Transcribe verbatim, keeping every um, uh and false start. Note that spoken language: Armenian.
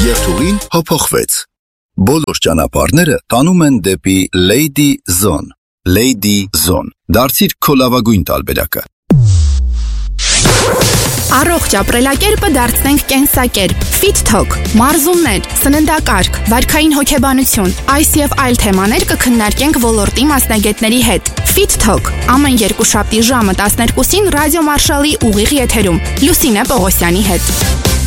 Երթուղին հափոխվեց։ Բոլոր ճանապարհները տանում են դեպի Lady Zone։ Lady Zone։ Դարձիր քո լավագույն տարբերակը։ Առողջ ապրելակերպը դարձնենք կենսակերպ, Fit Talk, մարզումներ, սննդակարգ, վարքային հոգեբանություն, այս եւ այլ թեմաներ կքննարկենք ոլորտի մասնագետների հետ։ Fit Talk ամեն երկուշաբթի ժամը տասներկուսին ռադիո Մարշալի ուղիղ եթերում Լուսինե Պողոսյանի հետ։